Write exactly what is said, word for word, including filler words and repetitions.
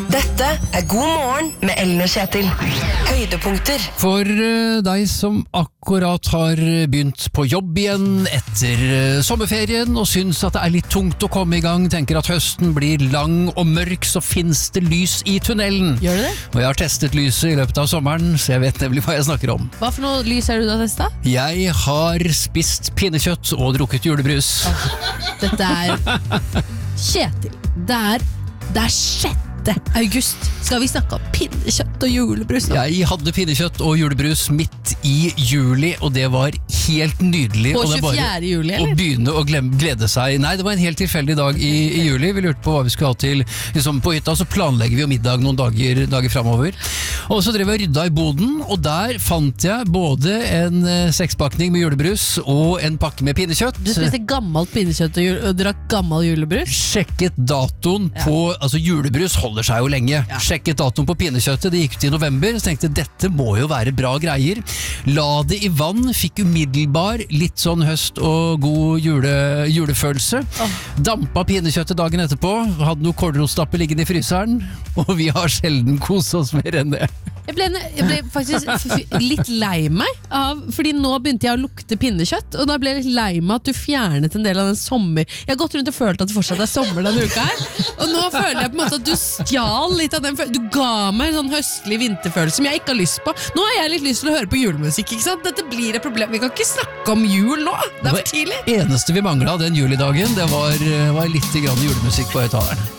Dette er God morgen med Ellen og Kjetil. Høydepunkter. For uh, deg som akkurat har begynt på jobb igjen etter uh, sommerferien og syns at det er litt tungt å komme i gang, tenker at høsten blir lang og mørk, så finnes det lys i tunnelen. Gjør det det? Og jeg har testet lyset i løpet av sommeren, så jeg vet nemlig hva jeg snakker om. Hva for noe lys er det du har testet? Jeg har spist pinnekjøtt og drukket julebrus. Dette er Kjetil. Det er, det er sjette august. Skal vi snakke om pinnekjøtt og julebrus nå? Jeg hadde pinnekjøtt og julebrus midt i juli, og det var helt nydelig. På og det er bare tjuefjerde juli, eller? Å begynne å glem, glede seg. Nei, det var en helt tilfeldig dag i, i juli. Vi lurte på hva vi skulle ha til liksom på hytta, så planlegger vi jo middag noen dager, dager fremover. Og så drev jeg og rydda i boden, og der fant jeg både en eh, sekspakning med julebrus og en pakke med pinnekjøtt. Du spiste gammelt pinnekjøtt og, jul, og drakk gammel julebrus? Sjekket datoen ja. på, altså julebrus holder seg jo lenge. Ja. Sjekket datoen på pinnekjøttet, det gikk ut i november, så tenkte jeg, dette må jo være bra greier. La det i vann, fikk umiddelbar litt sånn høst og god jule, julefølelse. Oh. Dampa pinnekjøttet dagen etterpå, hadde noe kålrotstappe liggende i fryseren, og vi har sjelden koset oss mer enn det. Jeg ble, jeg ble faktisk litt lei meg av, fordi nå begynte jeg å lukte pinnekjøtt, og da ble jeg litt lei meg at du fjernet en del av den sommer. Jeg har gått rundt og følt at det fortsatt er sommer denne uka her, og nå føler jeg på en måte at du stjal litt av den følelsen. Du ga meg en sånn høstlig vinterfølelse som jeg ikke har lyst på. Nå har jeg litt lyst til å høre på julemusikk, ikke sant? Dette blir et problem. Vi kan ikke snakke om jul nå. Det er for tidlig. Det eneste vi manglet den julidagen, det var, var litt grann julemusikk på høyttaleren.